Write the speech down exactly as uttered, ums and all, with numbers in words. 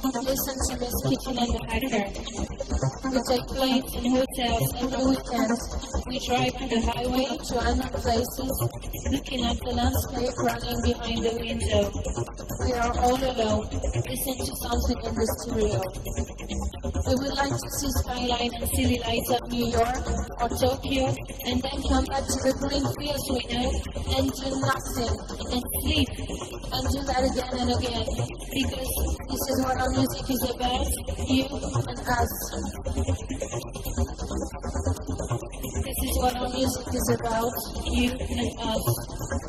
Listen to Miss Kitchen and the Hacker. We take planes and hotels every weekend. We drive to the highway to unknown places, looking at the landscape running behind the window. We are all alone, listening to something in the stereo. We would like to see skyline and city lights of New York or Tokyo, and then come back to the green fields we know, and do nothing, and sleep, and do that again and again, because this is what our music is about, you and us. This is what our music is about, you and us.